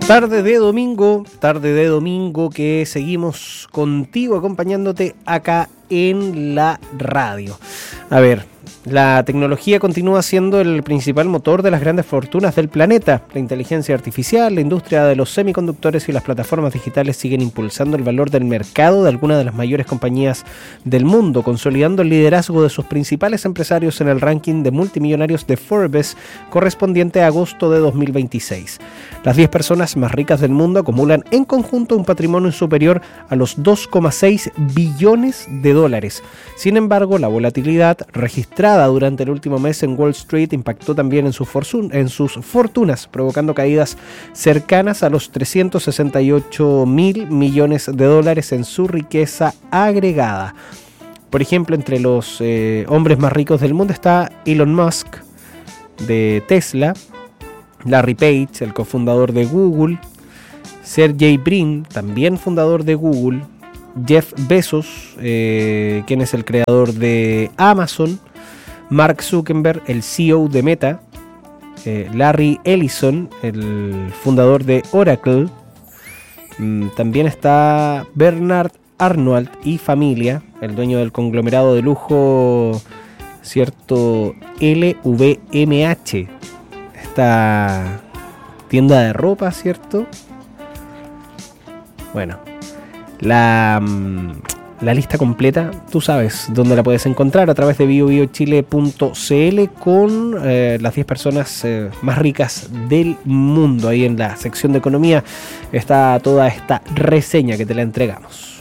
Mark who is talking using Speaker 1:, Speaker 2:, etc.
Speaker 1: Tarde de domingo que seguimos contigo acompañándote acá en la radio. A ver, la tecnología continúa siendo el principal motor de las grandes fortunas del planeta. La inteligencia artificial, la industria de los semiconductores y las plataformas digitales siguen impulsando el valor del mercado de algunas de las mayores compañías del mundo, consolidando el liderazgo de sus principales empresarios en el ranking de multimillonarios de Forbes correspondiente a agosto de 2026. Las 10 personas más ricas del mundo acumulan en conjunto un patrimonio superior a los 2,6 billones de dólares. Sin embargo, la volatilidad registrada durante el último mes en Wall Street impactó también en sus fortunas, provocando caídas cercanas a los 368 mil millones de dólares en su riqueza agregada. Por ejemplo, entre los hombres más ricos del mundo está Elon Musk de Tesla, Larry Page, el cofundador de Google, Sergey Brin, también fundador de Google, Jeff Bezos, quien es el creador de Amazon, Mark Zuckerberg, el CEO de Meta, Larry Ellison, el fundador de Oracle, también está Bernard Arnault y familia, el dueño del conglomerado de lujo, cierto, LVMH, esta tienda de ropa, ¿cierto? Bueno, la lista completa, tú sabes dónde la puedes encontrar, a través de biobiochile.cl con las 10 personas más ricas del mundo. Ahí en la sección de economía está toda esta reseña que te la entregamos.